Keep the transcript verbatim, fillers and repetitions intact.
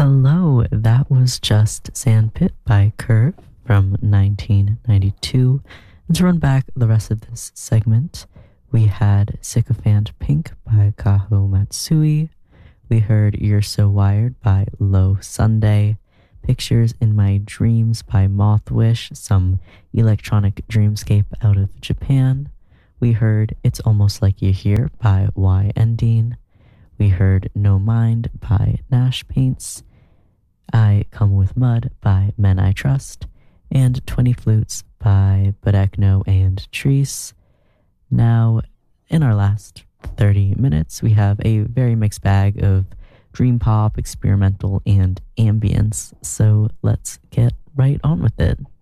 Hello, that was just Sandpit by Curve from nineteen ninety-two. And to run back the rest of this segment, we had Sycophant Pink by Kaho Matsui. We heard You're So Wired by Low Sunday. Pictures in My Dreams by Mothwish, some electronic dreamscape out of Japan. We heard It's Almost Like You're Here by Y. Endine. We heard No Mind by Nash Paints. I Come With Mud by Men I Trust. And twenty Flutes by Bodekno and Treese. Now, in our last thirty minutes, we have a very mixed bag of dream pop, experimental, and ambience. So let's get right on with it.